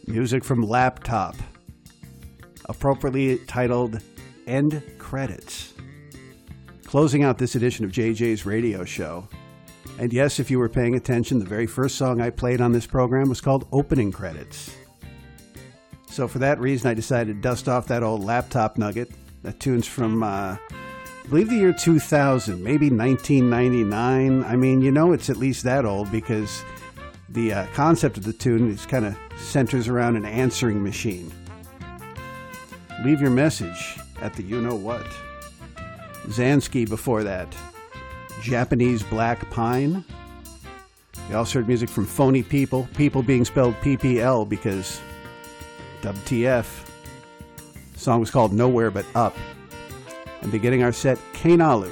Music from Laptop, appropriately titled End Credits. Closing out this edition of JJ's radio show. And yes, if you were paying attention, the very first song I played on this program was called Opening Credits. So for that reason, I decided to dust off that old Laptop nugget. That tune's from, I believe the year 2000, maybe 1999. I mean, you know it's at least that old because the concept of the tune is kind of centers around an answering machine. Leave your message at the you-know-what. Zansky before that. Japanese Black Pine. We also heard music from Phony People. People being spelled PPL because WTF. The song was called Nowhere But Up. And beginning our set, Kainalu.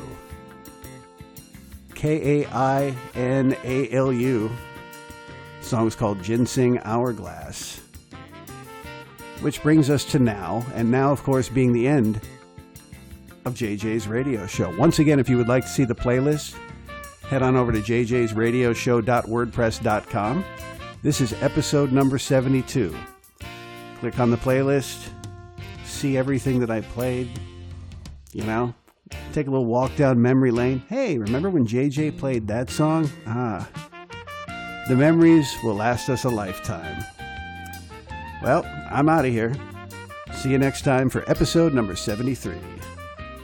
Kainalu. The song was called Ginseng Hourglass. Which brings us to now, and now, of course, being the end of JJ's radio show. Once again, if you would like to see the playlist, head on over to jjsradioshow.wordpress.com. This is episode number 72. Click on the playlist, see everything that I played, you know, take a little walk down memory lane. Hey, remember when JJ played that song? The memories will last us a lifetime. Well, I'm out of here. See you next time for episode number 73.